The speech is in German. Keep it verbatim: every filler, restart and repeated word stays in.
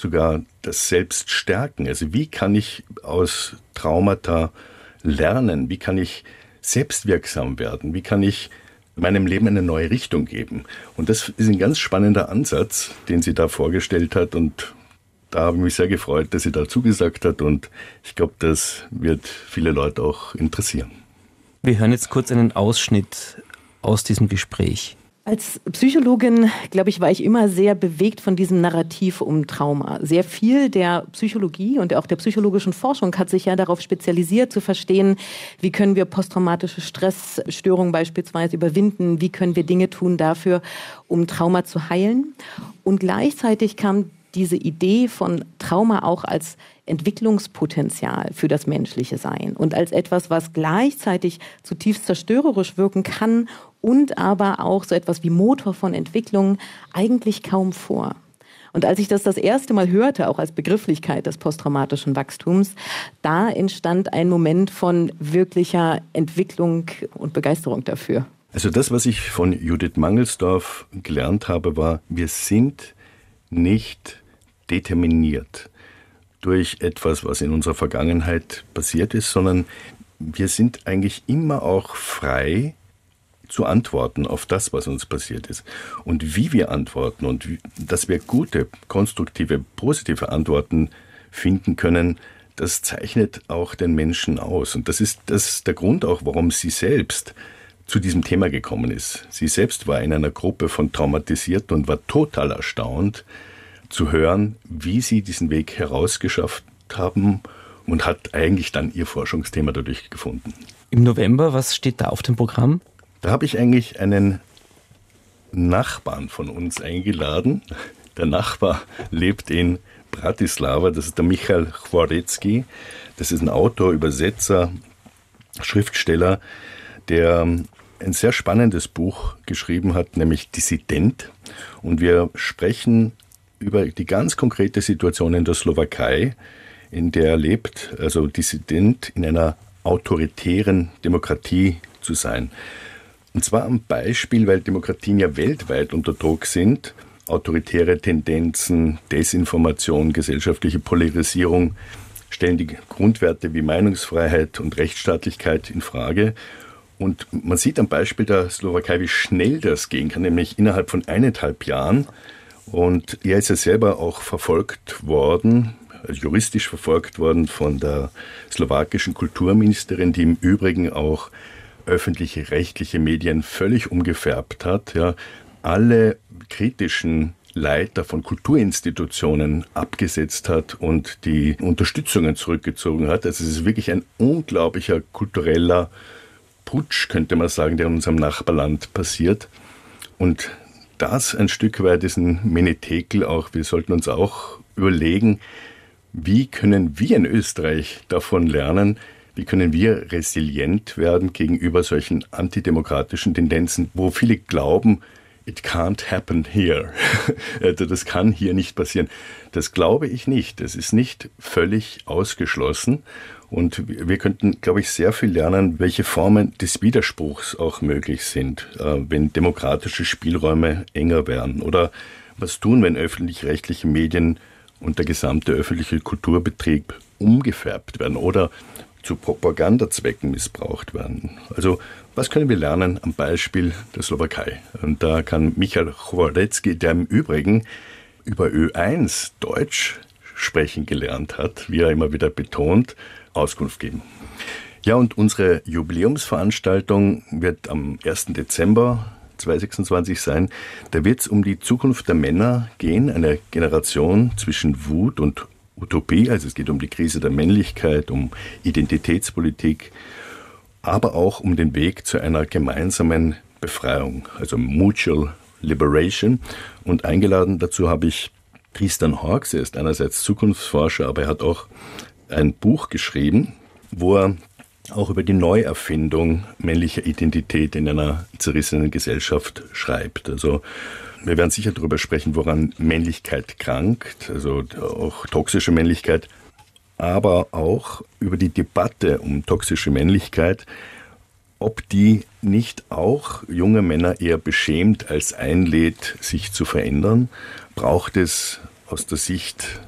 sogar das Selbst stärken. Also wie kann ich aus Traumata lernen? Wie kann ich selbstwirksam werden? Wie kann ich meinem Leben eine neue Richtung geben? Und das ist ein ganz spannender Ansatz, den sie da vorgestellt hat. Und da habe ich mich sehr gefreut, dass sie da zugesagt hat. Und ich glaube, das wird viele Leute auch interessieren. Wir hören jetzt kurz einen Ausschnitt aus diesem Gespräch. Als Psychologin, glaube ich, war ich immer sehr bewegt von diesem Narrativ um Trauma. Sehr viel der Psychologie und auch der psychologischen Forschung hat sich ja darauf spezialisiert, zu verstehen, wie können wir posttraumatische Stressstörungen beispielsweise überwinden, wie können wir Dinge tun dafür, um Trauma zu heilen. Und gleichzeitig kam diese Idee von Trauma auch als Entwicklungspotenzial für das menschliche Sein und als etwas, was gleichzeitig zutiefst zerstörerisch wirken kann und aber auch so etwas wie Motor von Entwicklung eigentlich kaum vor. Und als ich das das erste Mal hörte, auch als Begrifflichkeit des posttraumatischen Wachstums, da entstand ein Moment von wirklicher Entwicklung und Begeisterung dafür. Also das, was ich von Judith Mangelsdorf gelernt habe, war, wir sind nicht determiniert durch etwas, was in unserer Vergangenheit passiert ist, sondern wir sind eigentlich immer auch frei zu antworten auf das, was uns passiert ist. Und wie wir antworten und wie, dass wir gute, konstruktive, positive Antworten finden können, das zeichnet auch den Menschen aus. Und das ist, das ist der Grund auch, warum sie selbst zu diesem Thema gekommen ist. Sie selbst war in einer Gruppe von Traumatisierten und war total erstaunt, zu hören, wie sie diesen Weg herausgeschafft haben und hat eigentlich dann ihr Forschungsthema dadurch gefunden. Im November, was steht da auf dem Programm? Da habe ich eigentlich einen Nachbarn von uns eingeladen. Der Nachbar lebt in Bratislava, das ist der Michal Chworecki. Das ist ein Autor, Übersetzer, Schriftsteller, der ein sehr spannendes Buch geschrieben hat, nämlich Dissident. Und wir sprechen über die ganz konkrete Situation in der Slowakei, in der er lebt, also Dissident in einer autoritären Demokratie zu sein. Und zwar am Beispiel, weil Demokratien ja weltweit unter Druck sind, autoritäre Tendenzen, Desinformation, gesellschaftliche Polarisierung stellen die Grundwerte wie Meinungsfreiheit und Rechtsstaatlichkeit in Frage. Und man sieht am Beispiel der Slowakei, wie schnell das gehen kann, nämlich innerhalb von eineinhalb Jahren. Und er ist ja selber auch verfolgt worden, juristisch verfolgt worden von der slowakischen Kulturministerin, die im Übrigen auch öffentliche rechtliche Medien völlig umgefärbt hat, ja, alle kritischen Leiter von Kulturinstitutionen abgesetzt hat und die Unterstützungen zurückgezogen hat. Also es ist wirklich ein unglaublicher kultureller Putsch, könnte man sagen, der in unserem Nachbarland passiert. Und das ein Stück weit ist ein Menetekel auch. Wir sollten uns auch überlegen, wie können wir in Österreich davon lernen, wie können wir resilient werden gegenüber solchen antidemokratischen Tendenzen, wo viele glauben, it can't happen here. Das kann hier nicht passieren. Das glaube ich nicht. Das ist nicht völlig ausgeschlossen. Und wir könnten, glaube ich, sehr viel lernen, welche Formen des Widerspruchs auch möglich sind, wenn demokratische Spielräume enger werden. Oder was tun, wenn öffentlich-rechtliche Medien und der gesamte öffentliche Kulturbetrieb umgefärbt werden oder zu Propagandazwecken missbraucht werden. Also was können wir lernen am Beispiel der Slowakei? Und da kann Michal Chworecki, der im Übrigen über Ö eins Deutsch sprechen gelernt hat, wie er immer wieder betont, Auskunft geben. Ja, und unsere Jubiläumsveranstaltung wird am ersten Dezember zweitausendsechsundzwanzig sein. Da wird es um die Zukunft der Männer gehen, eine Generation zwischen Wut und Utopie. Also es geht um die Krise der Männlichkeit, um Identitätspolitik, aber auch um den Weg zu einer gemeinsamen Befreiung, also Mutual Liberation. Und eingeladen dazu habe ich Tristan Hawkes. Er ist einerseits Zukunftsforscher, aber er hat auch ein Buch geschrieben, wo er auch über die Neuerfindung männlicher Identität in einer zerrissenen Gesellschaft schreibt. Also wir werden sicher darüber sprechen, woran Männlichkeit krankt, also auch toxische Männlichkeit, aber auch über die Debatte um toxische Männlichkeit, ob die nicht auch junge Männer eher beschämt als einlädt, sich zu verändern. Braucht es aus der Sicht